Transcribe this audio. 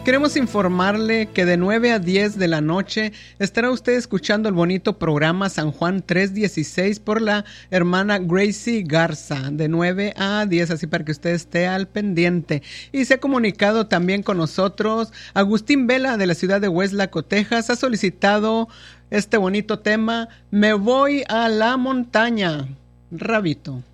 Queremos informarle que de 9 a 10 de la noche estará usted escuchando el bonito programa San Juan 316 por la hermana Gracie Garza, de 9 a 10, así para que usted esté al pendiente. Y se ha comunicado también con nosotros Agustín Vela de la ciudad de Weslaco, Texas. Ha solicitado este bonito tema, Me voy a la montaña. Rabito.